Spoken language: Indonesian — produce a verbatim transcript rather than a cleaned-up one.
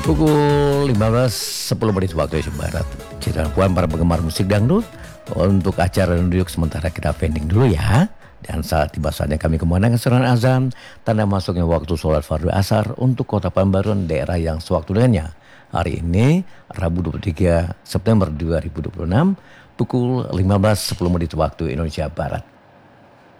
Pukul lima belas sepuluh menit waktu Indonesia Barat. Jadi puan para penggemar musik dangdut, untuk acara duduk sementara kita pending dulu ya. Dan saat tiba saatnya kami kemandangkan serangan azan, tanda masuknya waktu sholat fardu asar untuk Kota Pekanbaru daerah yang sewaktu dengannya. Hari ini Rabu dua puluh tiga September dua ribu dua puluh enam pukul lima belas sepuluh menit waktu Indonesia Barat.